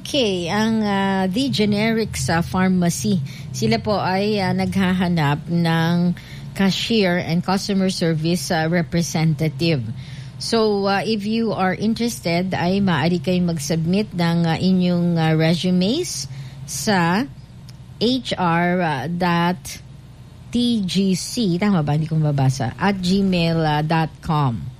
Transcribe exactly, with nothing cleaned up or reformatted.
Okay, ang uh, The Generics uh, Pharmacy, sila po ay uh, naghahanap ng cashier and customer service uh, representative. So, uh, if you are interested, ay maaari kayong mag-submit ng uh, inyong uh, resumes sa H R dot T G C, tama ba? Hindi ko mabasa, at gmail dot com.